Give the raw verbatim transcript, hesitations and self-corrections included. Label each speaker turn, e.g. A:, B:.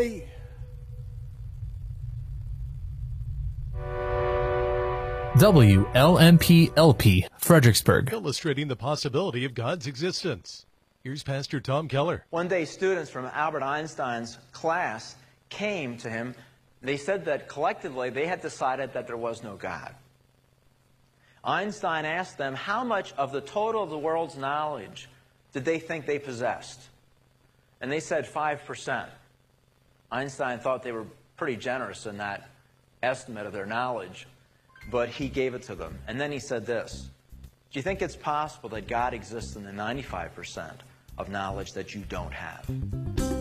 A: day.
B: W L M P L P, Fredericksburg.
C: Illustrating the possibility of God's existence. Here's Pastor Tom Keller.
D: One day, students from Albert Einstein's class came to him. They said that collectively they had decided that there was no God. Einstein asked them how much of the total of the world's knowledge did they think they possessed. And they said five percent. Einstein thought they were pretty generous in that estimate of their knowledge, but he gave it to them. And then he said this: do you think it's possible that God exists in the ninety-five percent of knowledge that you don't have?